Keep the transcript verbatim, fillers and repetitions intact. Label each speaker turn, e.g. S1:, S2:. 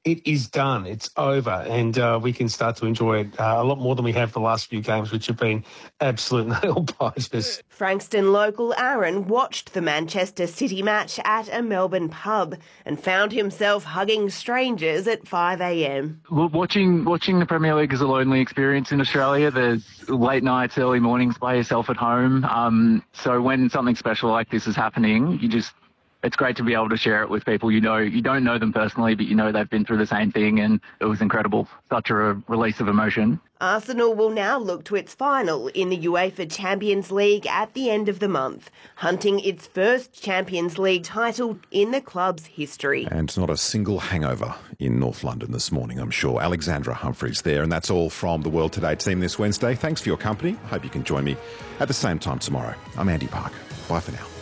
S1: it is done. It's over, and uh, we can start to enjoy it uh, a lot more than we have the last few games, which have been absolute nail-biters.
S2: Frankston local Aaron watched the Manchester City match at a Melbourne pub and found himself hugging strangers at five a m.
S3: Well, watching watching the Premier League is a lonely experience in Australia. There's late nights, early mornings by yourself at home. Um, so when something special like this is happening, you just it's great to be able to share it with people you know. You don't know them personally, but you know they've been through the same thing, and it was incredible. Such a release of emotion.
S2: Arsenal will now look to its final in the UEFA Champions League at the end of the month, hunting its first Champions League title in the club's history.
S4: And not a single hangover in North London this morning, I'm sure. Alexandra Humphreys there, and that's all from the World Today team this Wednesday. Thanks for your company. Hope you can join me at the same time tomorrow. I'm Andy Parker. Bye for now.